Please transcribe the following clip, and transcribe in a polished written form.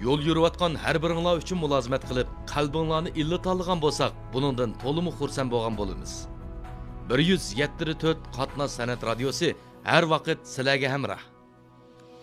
yo'l yurayotgan har biringlar uchun mulozimat qilib, qalbinglarni illit olgan bo'lsak, buningdan to'liq xursand bo'lgan bo'lamiz. 107.4 Qatnoz san'at radiosi har vaqt sizlarga hamroh.